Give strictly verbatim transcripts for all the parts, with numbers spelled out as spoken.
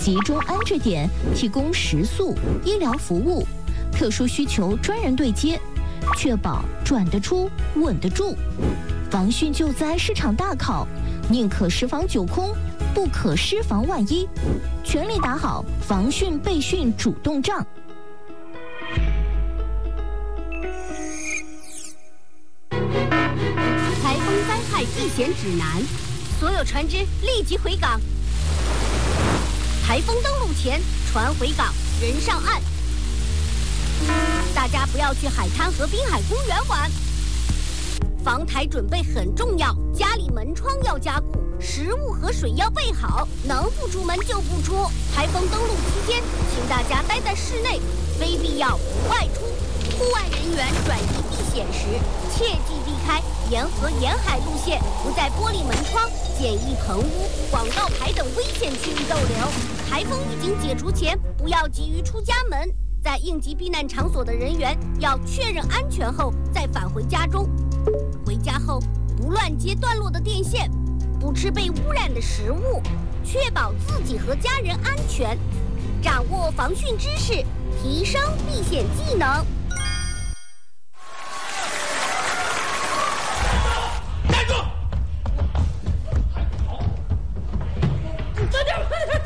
集中安置点提供食宿、医疗服务，特殊需求专人对接，确保转得出、稳得住。防汛救灾是场大考，宁可十防九空，不可失防万一，全力打好防汛备汛主动仗。 台风灾害避险指南，所有船只立即回港。台风登陆前，船回港，人上岸。大家不要去海滩和滨海公园玩。防台准备很重要，家里门窗要加固，食物和水要备好，能不出门就不出。台风登陆期间，请大家待在室内，非必要不外出。户外人员转移避险时，切忌避开沿河沿海路线，不在玻璃门窗、简易棚屋、广告牌等危险区域逗留。台风预警解除前，不要急于出家门。在应急避难场所的人员要确认安全后再返回家中。回家后不乱接断落的电线，不吃被污染的食物，确保自己和家人安全。掌握防汛知识，提升避险技能。 站住！快点！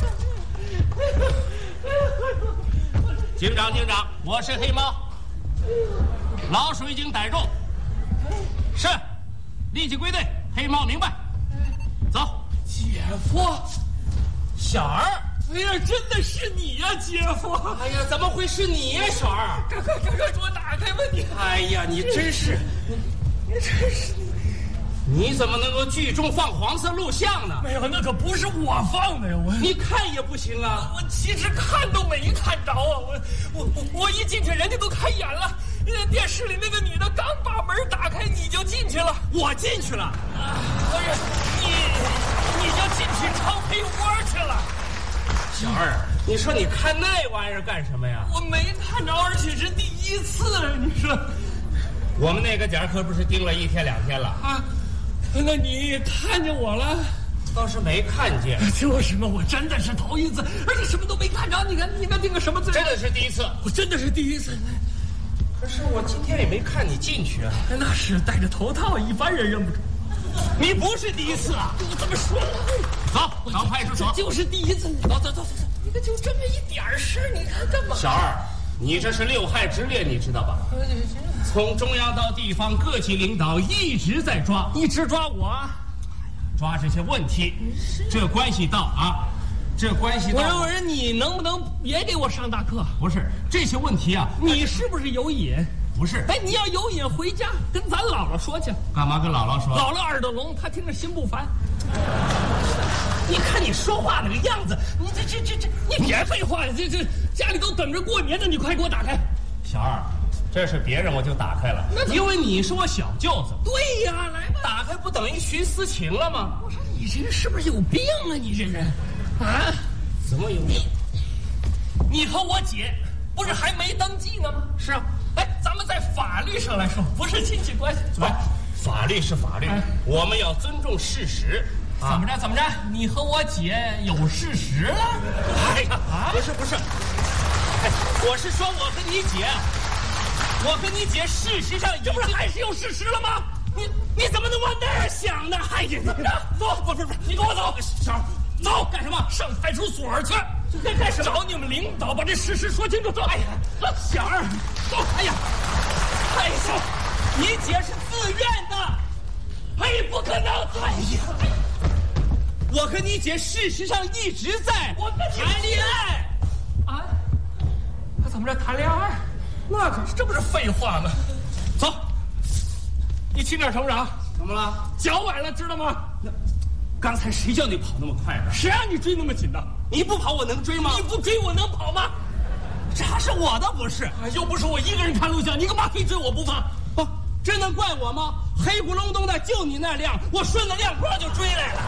警长，警长，我是黑猫，老鼠已经逮住。是，立即归队。黑猫明白。走。 姐夫， 小儿， 哎呀，真的是你呀，姐夫！ 哎呀，怎么会是你呀，小儿？ 赶快赶快给我打开吧你！ 哎呀，你真是， 你你真是。 你怎么能够剧中放黄色录像呢？ 没有，那可不是我放的呀！我你看也不行啊！ 我其实看都没看着啊！我我我我一进去，人家都开演了。电视里那个女的刚把门打开，你就进去了。 我进去了。 不是你，你就进去抄黑窝去了。 小二，你说你看那玩意儿干什么呀？ 我没看着，而且是第一次。你说， 我们那个点可不是盯了一天两天了啊。那你看见我了？ 倒是没看见。 就是嘛，我真的是头一次，而且什么都没看着。你看，你看定个什么罪？ 真的是第一次， 我真的是第一次。 可是我今天也没看你进去啊。 那是戴着头套，一般人认不出。 你不是第一次啊！ 你怎么说呢？ 走，到派出所。 就是第一次。走走走走走。你看就这么一点事，你看干嘛？ 小二，你这是六害之列，你知道吧？从中央到地方，各级领导一直在抓， 一直抓我， 抓这些问题，这关系到啊，这关系到。 我说我说你能不能别给我上大课？ 不是这些问题啊， 你是不是有瘾？ 不是。 哎，你要有瘾，回家跟咱姥姥说去。 干嘛跟姥姥说？ 姥姥耳朵聋，她听着心不烦。 你看你说话那个样子，你这这这这， 你别废话了，这这家里都等着过年呢，你快给我打开。 小二。这是别人我就打开了，因为你是我小舅子。 对呀，来吧， 打开不等于徇私情了吗？ 我说你这人是不是有病啊？你这人，啊？ 怎么有病？ 你和我姐不是还没登记呢吗？ 是啊。 哎，咱们在法律上来说不是亲戚关系。 来，法律是法律，哎、我们要尊重事实。 怎么着？怎么着？你和我姐有事实了？ 哎呀，啊、不是不是，哎，我是说我跟你姐。我跟你姐，事实上这不是还是有事实了吗？ 你你怎么能往那儿想呢？哎呀， 怎么着？走，不是不是，你跟我走， 小走干什么？ 上派出所去。 干干什么？ 找你们领导把这事实说清楚。走。 哎呀，小二， 走。 哎呀，哎呀，你姐是自愿的。 哎，不可能！ 哎呀，我和你姐事实上一直在我谈恋爱。 啊？他怎么着谈恋爱？那可是，这不是废话吗？走，你轻点成长。 怎么了？ 脚崴了，知道吗？ 那刚才谁叫你跑那么快的？ 谁让你追那么紧的？ 你不跑我能追吗？ 你不追我能跑吗？ 这还是我的不是？ 又不是我一个人看录像，你干嘛非追我不放？ 不，这能怪我吗？黑咕隆咚的，就你那辆，我顺着亮坡就追来了。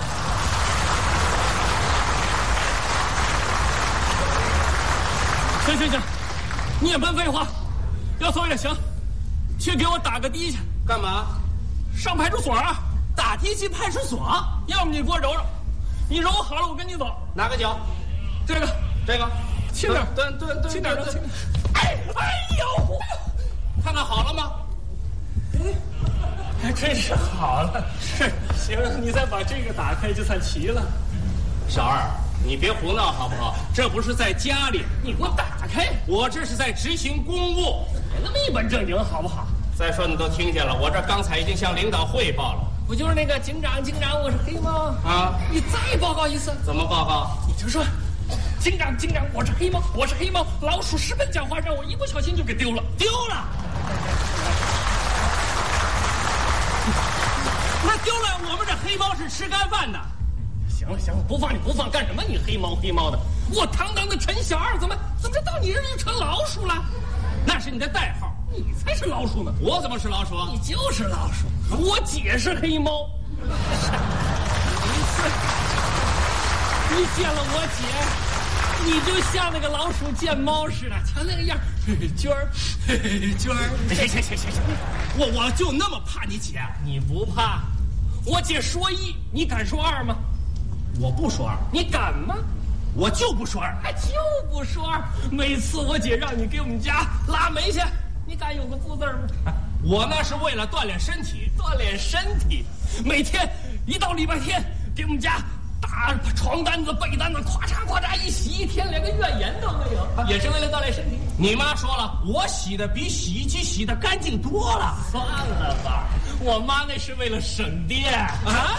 行行行，你也甭废话，要走也行，去给我打个的去。 干嘛？ 上派出所啊！ 打的去派出所？ 要么你给我揉揉，你揉好了我跟你走。 哪个脚？ 这个这个， 轻点， 蹲蹲蹲， 轻点，轻点。哎哎呦， 看看好了吗？ 还真是好了。是，行，你再把这个打开，就算齐了。 小二，你别胡闹好不好？这不是在家里， 你给我打开！ 我这是在执行公务， 别那么一本正经好不好？ 再说你都听见了，我这刚才已经向领导汇报了。 我就是那个警长，警长，我是黑猫啊！ 你再报告一次。 怎么报告？ 你就说，警长，警长，我是黑猫，我是黑猫，老鼠十分狡猾，让我一不小心就给丢了， 丢了。那丢了，我们这黑猫是吃干饭的。 行了行了，不放你不放，干什么你黑猫黑猫的？我堂堂的陈小二怎么怎么到你这就成老鼠了？ 那是你的代号， 你才是老鼠呢！ 我怎么是老鼠？ 你就是老鼠。我姐是黑猫。一次你见了我姐，你就像那个老鼠见猫似的，瞧那个样，娟儿，娟儿。 行行行行行，我我就那么怕你姐？ 你不怕？我姐说一，你敢说二吗？ 我不说二。 你敢吗？ 我就不说二， 还就不说二。每次我姐让你给我们家拉煤去，你敢有个不字吗？ 我那是为了锻炼身体， 锻炼身体。每天一到礼拜天，给我们家大床单子、被单子，咵嚓咵嚓一洗一天，连个怨言都没有，也是为了锻炼身体。 你妈说了，我洗的比洗衣机洗的干净多了。 算了吧，我妈那是为了省电啊。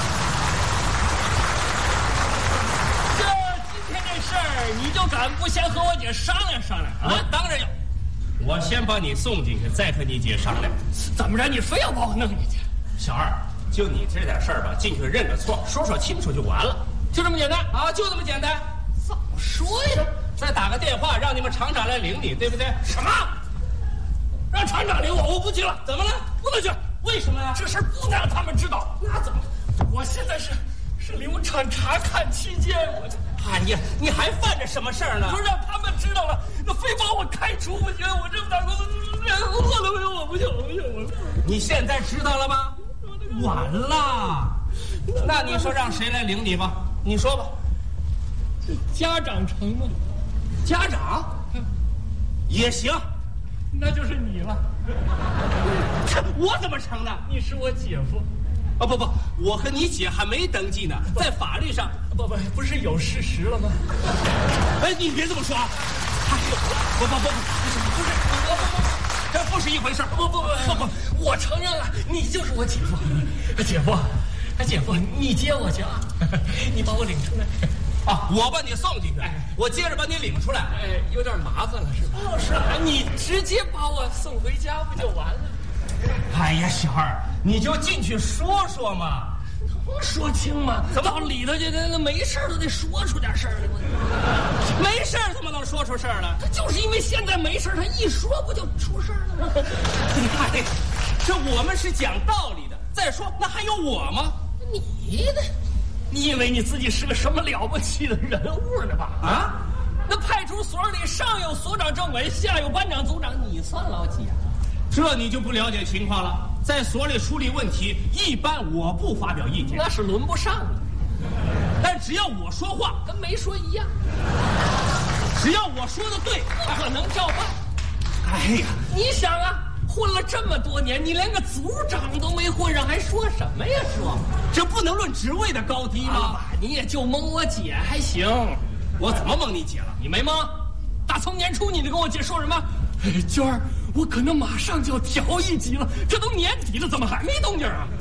这今天这事儿，你就敢不先和我姐商量商量啊？ 我当然要。我先把你送进去，再和你姐商量。 怎么着？你非要把我弄进去？ 小二，就你这点事儿吧，进去认个错，说说清楚就完了， 就这么简单啊？就这么简单。 早说呀！ 再打个电话，让你们厂长来领你，对不对？ 什么？让厂长领我？我不去了。 怎么了？ 不能去。 为什么呀？ 这事儿不能让他们知道。那怎么？我现在是是流产查看期间，我这。 啊，你你还犯着什么事儿呢？ 不是让他们知道了，那非把我开除不行。我这么大工作都没有，我不行，我不行，我不行。 你现在知道了吗？晚了。那你说让谁来领你吧？你说吧。 家长成吗？ 家长也行， 那就是你了。 我怎么成的？ 你是我姐夫。 啊不不，我和你姐还没登记呢，在法律上， 不不不是有事实了吗？ 哎，你别这么说啊！还有，不不不不，不是，不不不，这不是一回事。 不不不不不，我承认了，你就是我姐夫。姐夫，哎姐夫，你接我去啊！你把我领出来。 啊，我把你送进去，我接着把你领出来。 哎，有点麻烦了是吧？哦，是啊，你直接把我送回家不就完了？ 哎呀，小二，你就进去说说嘛， 能说清吗？怎么到里头去？那那没事都得说出点事儿来。 没事怎么能说出事儿来？ 他就是因为现在没事，他一说不就出事儿了吗？ 哎，这我们是讲道理的。再说，那还有我吗？ 你呢？你以为你自己是个什么了不起的人物呢吧？啊？那派出所里上有所长政委，下有班长组长，你算老几啊？ 这你就不了解情况了。在所里处理问题，一般我不发表意见， 那是轮不上你。 但只要我说话， 跟没说一样。 只要我说的对， 不可能照办。 哎呀， 你想啊，混了这么多年，你连个组长都没混上，还说什么呀？说这不能论职位的高低吗？ 啊、你也就蒙我姐还行。 我怎么蒙你姐了？ 你没蒙。打从年初你就跟我姐说什么？哎，娟儿，我可能马上就要调一级了，这都年底了，怎么还没动静啊？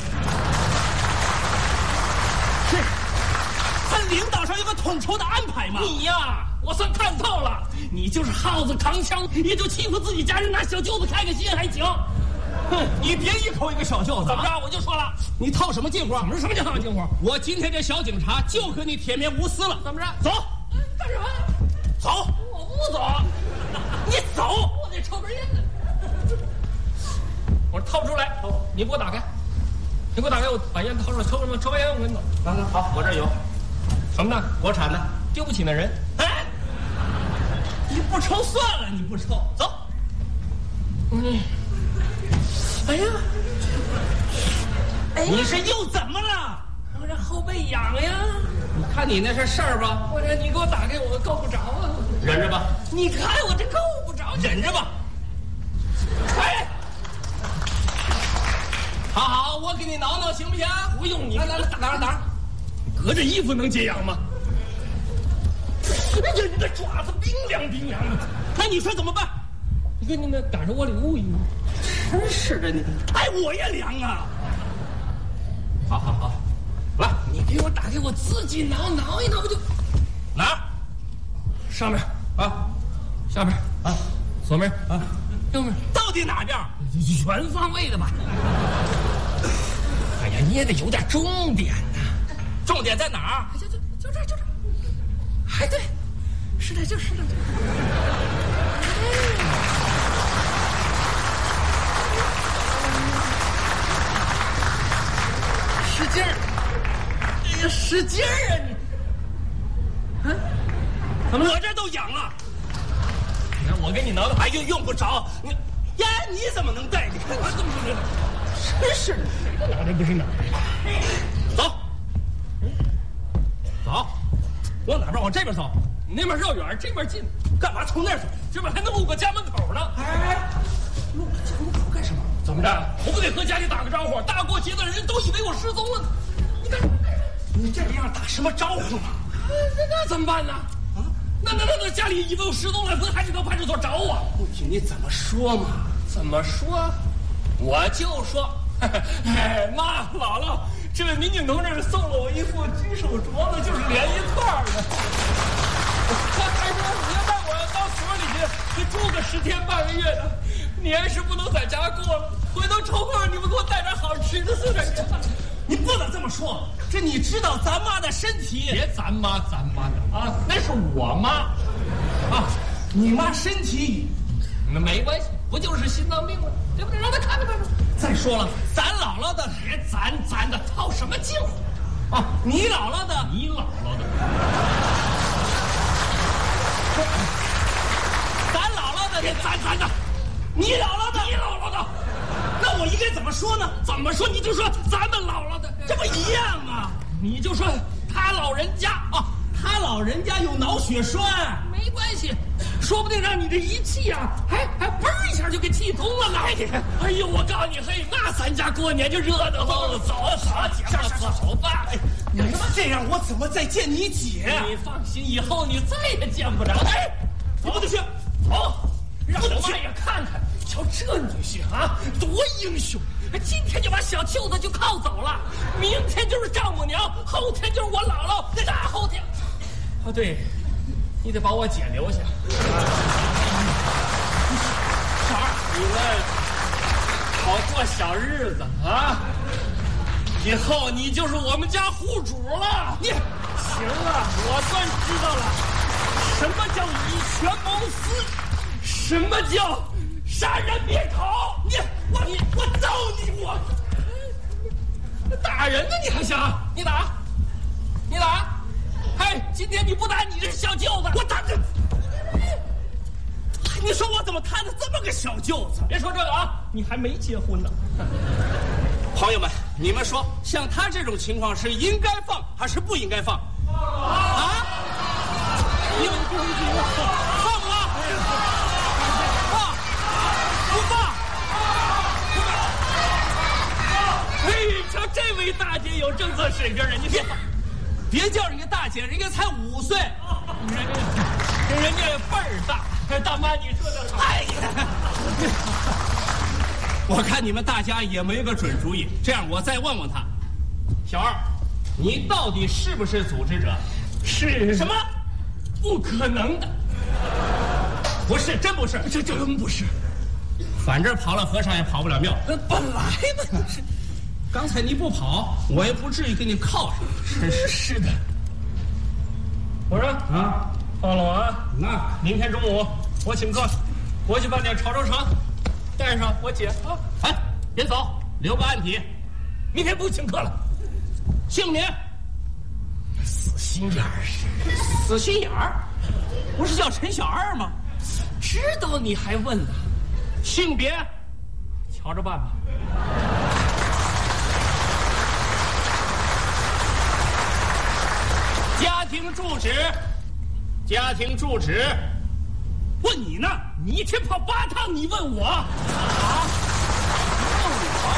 是，他领导上有个统筹的安排嘛。 你呀，我算看透了，你就是耗子扛枪，也就欺负自己家人，拿小舅子开个心还行。 哼，你别一口一个小舅子， 怎么着？我就说了， 你套什么近乎？ 怎么什么叫套近乎？ 我今天这小警察就和你铁面无私了。 怎么着？ 走， 干什么？ 走， 我不走。 你走， 我得抽根烟呢。我掏不出来，你给我打开，你给我打开，我把烟掏出来，抽什么？抽完烟我跟你走。 来来，好，我这有， 什么呢？ 国产的， 丢不起那人。 哎，你不抽算了，你不抽，走。 嗯，哎呀， 哎，你是又怎么了？ 当然后背痒呀。 你看你那是事儿吧？ 我这你给我打开，我够不着啊。 忍着吧。 你看我这够不着， 忍着吧。哎，好好，我给你挠挠行不行？ 不用你。 来来来，哪儿哪儿？ 隔着衣服能解痒吗？哎呀，你的爪子冰凉冰凉的。 那你说怎么办？ 你跟你们赶上我礼物一样。 真是的，你哎，我也凉啊！好好好，来， 你给我打开，我自己挠挠一挠不就？ 哪儿？ 上面啊， 下面啊， 左面啊， 右面， 到底哪边？ 全方位的吧。哎呀，你也得有点重点呐。 重点在哪儿？ 就就就这就这。哎，对，是的，就是的。使劲儿！哎呀，使劲儿啊你！啊，怎么我这都痒了。 来，我给你挠挠。 哎呦，用不着你。呀，你怎么能带？你看啊，怎么不知道？ 真是的， 哪这不是哪？ 走，走，往哪边？往这边走。 你那边绕远，这边近， 干嘛从那儿走？ 这边还能路过家门口呢。 哎，路过家门口干什么？ 怎么着？我不得和家里打个招呼？大过节的，人都以为我失踪了。你干什么？ 你这样打什么招呼啊？ 那那怎么办呢？啊，那那那那家里以为我失踪了，不还得到派出所找我？ 不听你怎么说嘛？ 怎么说？我就说，哎妈，姥姥，这位民警同志送了我一副金手镯子，就是连一块的。他还说你要带我到所里去，你住个十天半个月的，年是不能在家过了。回头抽空你们给我带点好吃的送点去。 你不能这么说，这你知道咱妈的身体？ 别咱妈咱妈的啊，那是我妈啊，你妈身体那没关系，不就是心脏病吗？对不对？让他看着看着。 再说了，咱姥姥的别咱咱的，套什么近乎？ 啊，你姥姥的， 你姥姥的， 咱姥姥的， 别咱咱的， 你姥姥的， 你姥姥的。 那我应该怎么说呢？ 怎么说？你就说咱们姥姥的， 这不一样啊？ 你就说他老人家啊， 他老人家有脑血栓， 没关系，说不定让你这一气啊，还还嘣一下就给气通了呢。哎呦，我告诉你，嘿，那咱家过年就热闹了。走好姐夫，走吧。哎， 你他妈这样，我怎么再见你姐？ 你放心，以后你再也见不着。哎， 你不能去， 走，让我妈也看看。瞧这女婿啊，多英雄！今天就把小舅子就铐走了，明天就是丈母娘，后天就是我姥姥，大后天……啊，对，你得把我姐留下。小二，你们好过小日子啊！以后你就是我们家户主了。你行了，我算知道了，什么叫以权谋私，什么叫……杀人灭口！你我你我揍你我！打人呢？你还想？你打，你打！哎，今天你不打，你这小舅子，我打这！ 你说我怎么摊的这么个小舅子？ 别说这个啊，你还没结婚呢。 朋友们，你们说，像他这种情况是应该放还是不应该放？啊？你们不放吗？放！不放！ 哎，瞧这位大姐有政策水平，人家别别叫人家大姐，人家才五岁， 人家人家辈儿大。大妈，你说的好。 哎呀，我看你们大家也没个准主意。这样，我再问问他，小二，你到底是不是组织者？ 是什么？ 不可能的， 不是，真不是， 这真不是。 反正跑了和尚也跑不了庙。 本来嘛，你是。 刚才你不跑，我也不至于给你铐上。 真是的。我说啊， 放了我啊！ 那明天中午我请客，我去办点潮州肠，带上我姐啊！ 哎，别走，留个案底。 明天不请客了。 姓名？ 死心眼儿， 死心眼儿，不是叫陈小二吗？ 知道你还问呢？ 性别？ 瞧着办吧。 庭住址，家庭住址。 问你呢？你一天跑八趟，你问我啊？问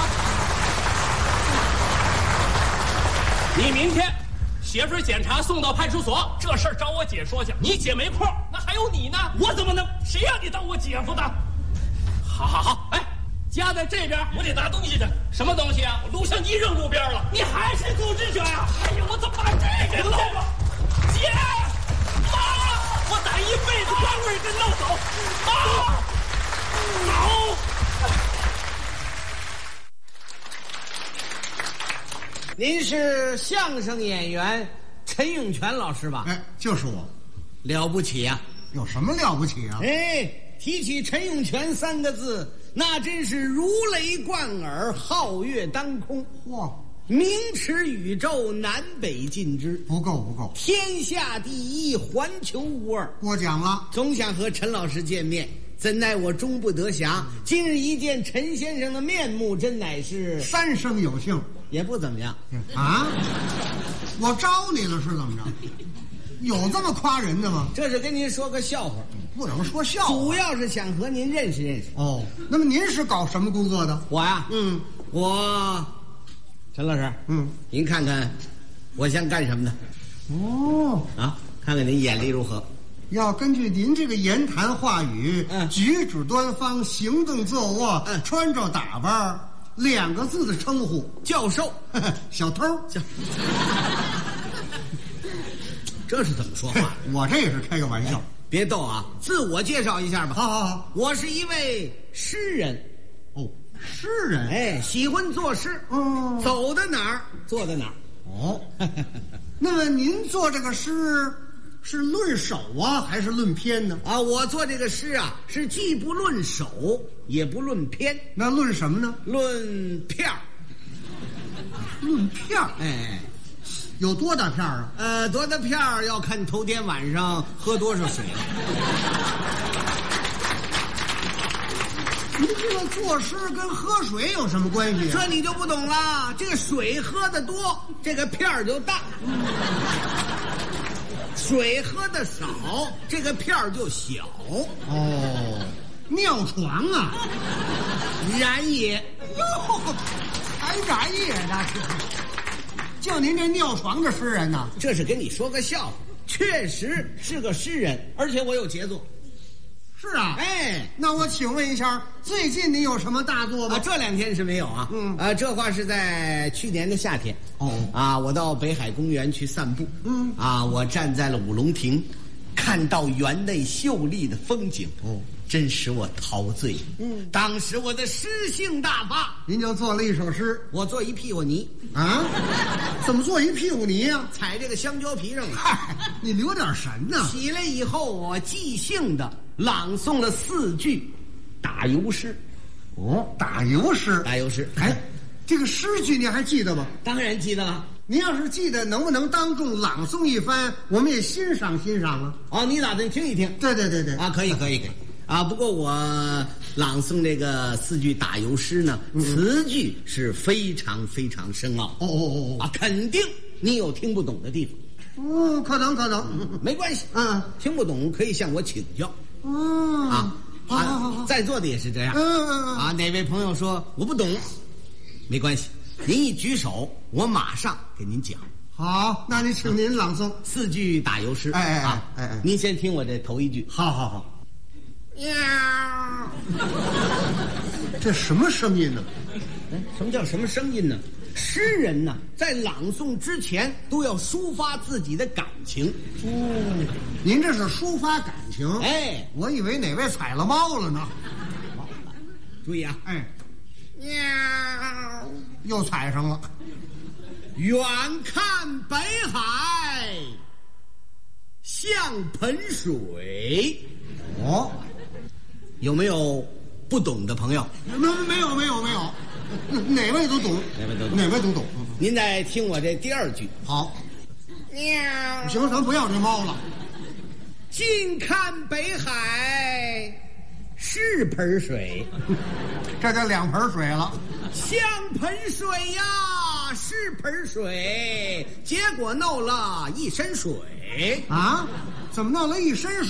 我？你明天写份检查送到派出所， 这事儿找我姐说去。你姐没空，那还有你呢？我怎么能？谁让你当我姐夫的？ 好好好，哎，家在这边， 我得拿东西去。 什么东西啊？ 我录像机扔路边了。你还是组织者呀？哎呀，我怎么把这给漏了？姐，妈，我打一辈子光棍跟闹走。妈，走。 您是相声演员陈永泉老师吧？ 哎，就是我。 了不起呀、啊！ 有什么了不起啊？ 哎，提起陈永泉三个字，那真是如雷贯耳，皓月当空。 嚯， 名驰宇宙，南北尽知。 不够不够， 天下第一，环球无二。 过奖了， 总想和陈老师见面，怎奈我终不得暇。今日一见陈先生的面目，真乃是三生有幸， 也不怎么样啊！我招你了是怎么着？有这么夸人的吗？ 这是跟您说个笑话， 不能说笑话， 主要是想和您认识认识。 哦，那么您是搞什么工作的？ 我呀， 嗯， 我陈老师， 嗯， 您看看我像干什么的？ 哦， 啊，看看您眼力如何？ 要根据您这个言谈话语、 嗯、 举止端方、行动坐卧、 嗯、 穿着打扮，两个字的称呼： 教授、 小偷。 这是怎么说话？ 我这也是开个玩笑， 别逗啊！自我介绍一下吧。 好好好， 我是一位诗人。 哦，诗人， 哎，喜欢作诗。 哦， 走到哪儿坐到哪儿。 哦，那么您做这个诗是论首啊，还是论篇呢？ 啊，我做这个诗啊，是既不论首，也不论篇。 那论什么呢？ 论片儿。 论片儿。 哎。 有多大片儿啊？ 呃，多大片儿要看头天晚上喝多少水。 您这个作诗跟喝水有什么关系啊？ 这你就不懂了。这个水喝的多，这个片儿就大；水喝的少，这个片儿就小。 哦，尿床啊！ 然也。 哟，还然也呢？就您这尿床的诗人呢？ 这是跟你说个笑话，确实是个诗人，而且我有杰作。 是啊， 哎， 那我请问一下，最近你有什么大作吗？ 啊，这两天是没有啊。 嗯， 啊，这话是在去年的夏天。 哦， 啊，我到北海公园去散步。 嗯， 啊，我站在了五龙亭，看到园内秀丽的风景。 哦。 真使我陶醉。 嗯， 当时我的诗性大发， 您就做了一首诗。 我做一屁股泥啊？怎么做一屁股泥呀？ 踩这个香蕉皮上了。 嗨，你留点神呢。 起来以后，我即兴的朗诵了四句打油诗。 哦，打油诗， 打油诗。 哎，这个诗句你还记得吗？ 当然记得了。 您要是记得，能不能当众朗诵一番？我们也欣赏欣赏啊。 哦，你打算听一听？ 对对对对。 啊，可以可以可以。啊，不过我朗诵这个四句打油诗呢，嗯、词句是非常非常深奥。 哦哦哦哦， 啊，肯定你有听不懂的地方。哦，可能可能， 嗯、没关系。 嗯， 听不懂可以向我请教。 哦， 啊， 好好好好， 在座的也是这样。 嗯嗯嗯。 啊，哪位朋友说我不懂，没关系，您一举手，我马上给您讲。 好，那你请您朗诵、啊、 四句打油诗。 哎哎啊哎哎， 您先听我这头一句。 好好好。 喵， 这什么声音呢？ 哎，什么叫什么声音呢？诗人呢，在朗诵之前都要抒发自己的感情。 哦，您这是抒发感情？ 哎， 我以为哪位踩了猫了呢。 注意啊！ 哎， 喵， 又踩上了。 远看北海像盆水。 哦。 有没有不懂的朋友？ 没没有没有没有，哪位都懂， 哪位都懂， 哪位都懂。 您再听我这第二句。 好。 喵。 行，咱不要这猫了。 近看北海是盆水， 这就两盆水了。 像盆水呀， 了十盆水，结果弄了一身水。 啊，怎么弄了一身水？